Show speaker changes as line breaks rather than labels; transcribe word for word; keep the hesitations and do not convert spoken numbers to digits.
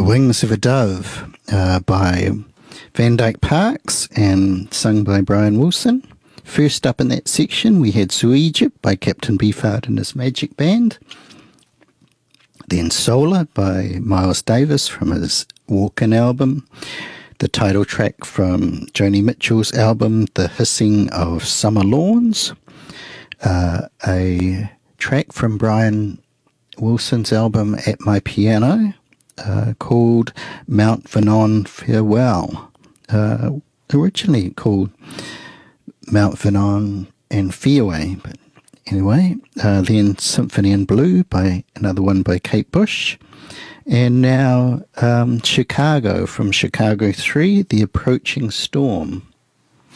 Wings of a Dove uh, by Van Dyke Parks and sung by Brian Wilson. First up in that section, we had Sue Egypt by Captain Beefheart and his Magic Band. Then Solar by Miles Davis from his Walk-In album. The title track from Joni Mitchell's album, The Hissing of Summer Lawns. Uh, a track from Brian Wilson's album At My Piano, uh, called Mount Vernon Farewell. Uh, originally called Mount Vernon and Fairway, but anyway. Uh, then Symphony in Blue by another one by Kate Bush. And now um, Chicago from Chicago three, The Approaching Storm.